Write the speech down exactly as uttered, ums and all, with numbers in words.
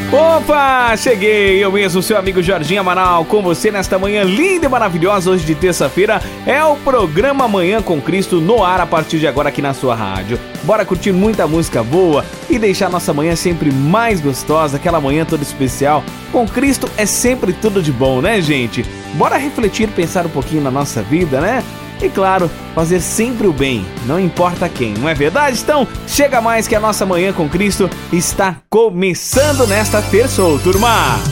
Opa, cheguei, eu mesmo, seu amigo Jorginho Amaral, com você nesta manhã linda e maravilhosa, hoje de terça-feira. É o programa Manhã com Cristo no ar a partir de agora aqui na sua rádio. Bora curtir muita música boa e deixar nossa manhã sempre mais gostosa, aquela manhã toda especial. Com Cristo é sempre tudo de bom, né, gente? Bora refletir, pensar um pouquinho na nossa vida, né? E claro, fazer sempre o bem, não importa quem, não é verdade? Então, chega mais que a nossa Manhã com Cristo está começando nesta terça, turma!